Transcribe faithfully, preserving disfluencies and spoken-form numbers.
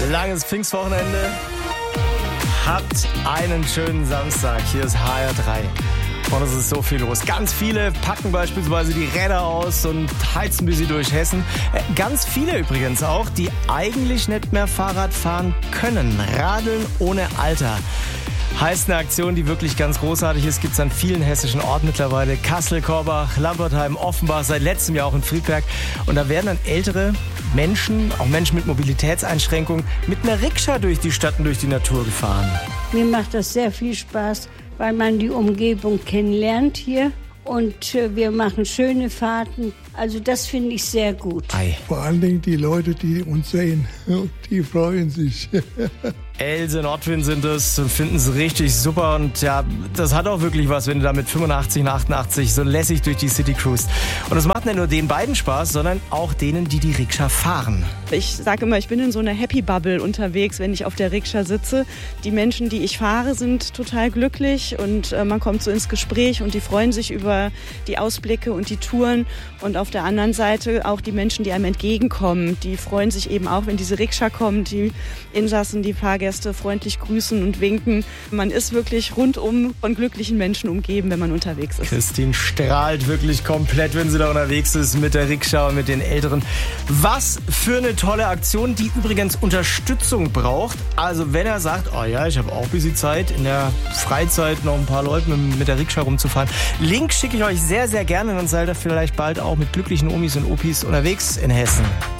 Langes Pfingstwochenende. Habt einen schönen Samstag. Hier ist H R drei. Und es ist so viel los. Ganz viele packen beispielsweise die Räder aus und heizen bis sie durch Hessen. Ganz viele übrigens auch, die eigentlich nicht mehr Fahrrad fahren können. Radeln ohne Alter. Heißt eine Aktion, die wirklich ganz großartig ist. Gibt es an vielen hessischen Orten mittlerweile. Kassel, Korbach, Lampertheim, Offenbach, seit letztem Jahr auch in Friedberg. Und da werden dann ältere Menschen, auch Menschen mit Mobilitätseinschränkungen, mit einer Rikscha durch die Stadt und durch die Natur gefahren. Mir macht das sehr viel Spaß, weil man die Umgebung kennenlernt hier. Und wir machen schöne Fahrten. Also das finde ich sehr gut. Ei. Vor allen Dingen die Leute, die uns sehen, die freuen sich. Else und Ottwin sind es und finden es richtig super. Und ja, das hat auch wirklich was, wenn du da mit fünfundachtzig und achtundachtzig so lässig durch die City cruist. Und das macht nicht nur den beiden Spaß, sondern auch denen, die die Rikscha fahren. Ich sage immer, ich bin in so einer Happy Bubble unterwegs, wenn ich auf der Rikscha sitze. Die Menschen, die ich fahre, sind total glücklich und äh, man kommt so ins Gespräch und die freuen sich über die Ausblicke und die Touren. Und auf der anderen Seite auch die Menschen, die einem entgegenkommen, die freuen sich eben auch, wenn diese Rikscha kommt, die Insassen, die Fahrgäste freundlich grüßen und winken. Man ist wirklich rundum von glücklichen Menschen umgeben, wenn man unterwegs ist. Christine strahlt wirklich komplett, wenn sie da unterwegs ist mit der Rikscha und mit den Älteren. Was für eine tolle Aktion, die übrigens Unterstützung braucht. Also wenn er sagt, oh ja, ich habe auch ein bisschen Zeit, in der Freizeit noch ein paar Leute mit, mit der Rikscha rumzufahren. Link schicke ich euch sehr, sehr gerne, dann seid ihr vielleicht bald auch mit glücklichen Omis und Opis unterwegs in Hessen.